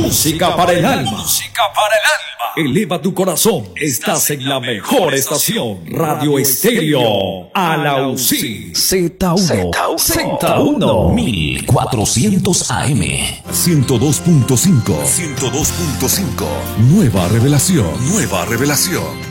Música para el alma. Música para el alma. Eleva tu corazón. Estás en la mejor estación. Radio Estéreo Alausí. Z1 1400 AM. 102.5. Nueva revelación.